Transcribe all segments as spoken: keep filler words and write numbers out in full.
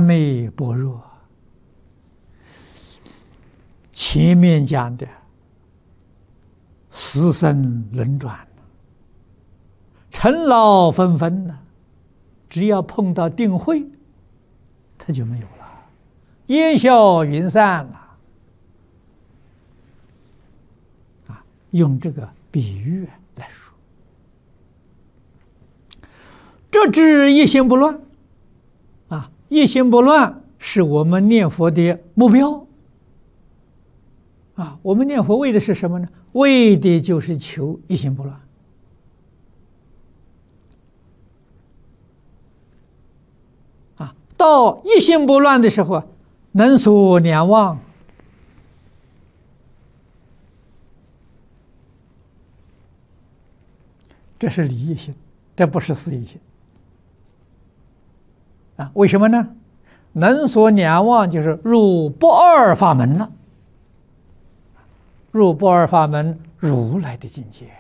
昧般若。前面讲的死生轮转，尘劳纷纷呢，只要碰到定慧，它就没有了，烟消云散了。啊，用这个比喻来说，这知一心不乱。啊，一心不乱是我们念佛的目标。啊，我们念佛为的是什么呢？为的就是求一心不乱。啊，到一心不乱的时候啊，能所两忘，这是理一心，这不是事一心。啊，为什么呢？能所两忘就是入不二法门了。入不二法门，如来的境界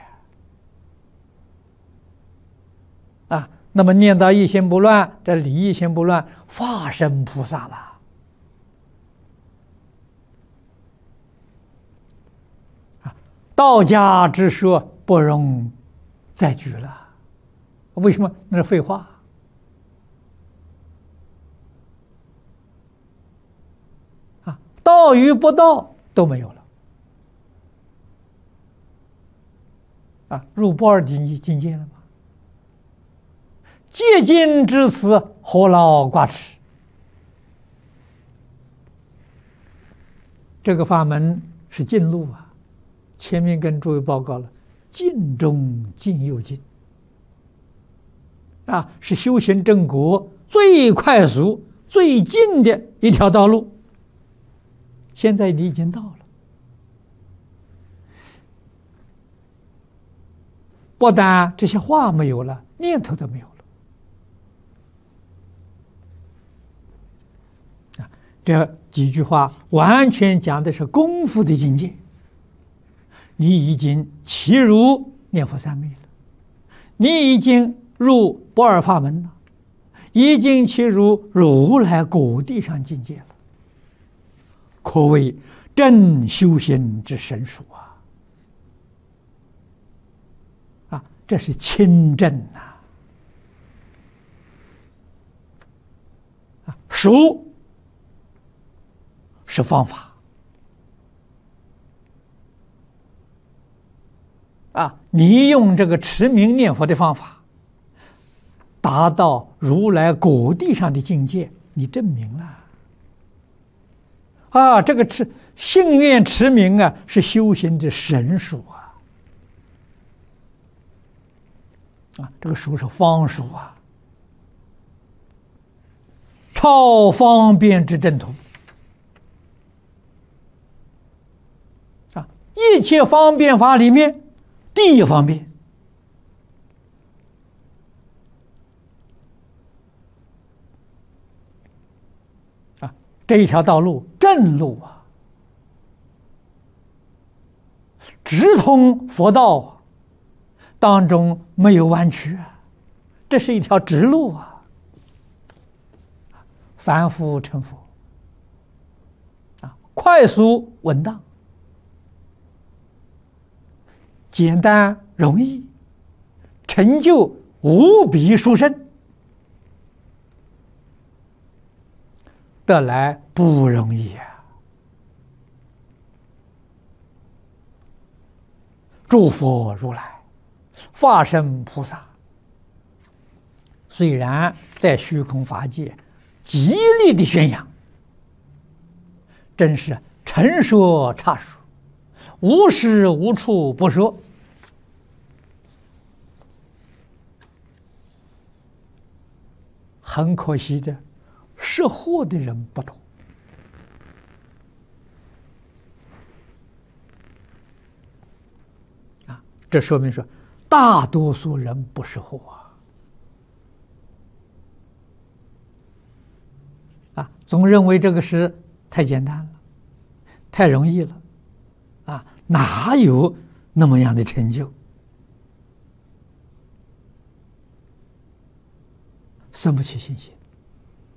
啊！那么念到一心不乱，这理一心不乱，化身菩萨了啊！道家之说不容再举了，为什么？那是废话啊！道与不道都没有了。啊，入不二境境界了吗？戒禁至此，何劳挂齿？这个法门是近路啊！前面跟诸位报告了，近中近又近啊，是修行正果最快速、最近的一条道路。现在你已经到了。不但这些话没有了，念头都没有了。啊，这几句话完全讲的是功夫的境界。你已经契入念佛三昧了，你已经入不二法门了，已经契入如来果地上境界了，可谓正修行之神属啊！这是亲证呐！啊，熟是方法啊，你用这个持名念佛的方法，达到如来果地上的境界，你证明了啊！这个持信愿持名啊，是修行的神属啊！啊，这个属是方属啊，超方便之正途啊！一切方便法里面，第一方便啊，这一条道路正路啊，直通佛道啊。当中没有弯曲啊，这是一条直路啊！凡夫成佛啊，快速稳当，简单容易，成就无比殊胜，得来不容易啊！诸佛如来。化身菩萨虽然在虚空法界极力的宣扬，真是陈说差说，无时无处不说。很可惜的，识货的人不多啊，这说明说。大多数人不识货啊！啊，总认为这个事太简单了，太容易了，啊，哪有那么样的成就？生不起信心。